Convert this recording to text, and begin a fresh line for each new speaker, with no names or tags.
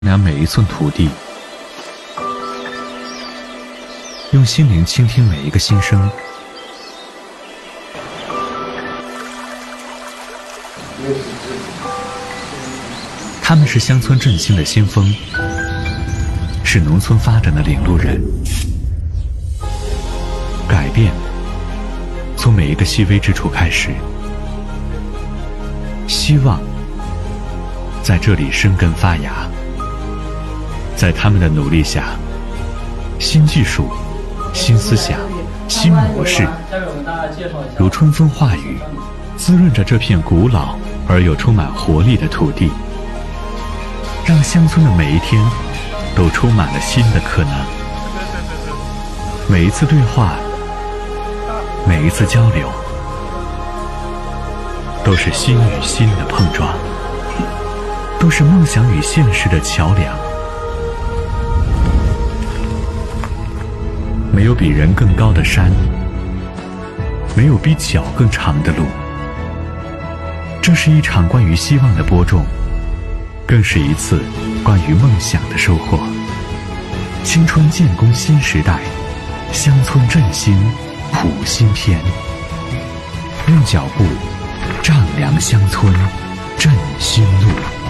量每一寸土地，用心灵倾听每一个心声。他们是乡村振兴的先锋，是农村发展的领路人。改变从每一个细微之处开始，希望在这里生根发芽。在他们的努力下，新技术、新思想、新模式如春风化雨，滋润着这片古老而又充满活力的土地，让乡村的每一天都充满了新的可能。每一次对话，每一次交流，都是心与心的碰撞，都是梦想与现实的桥梁。没有比人更高的山，没有比脚更长的路。这是一场关于希望的播种，更是一次关于梦想的收获。青春建功新时代，乡村振兴谱新篇。用脚步丈量乡村，振新路。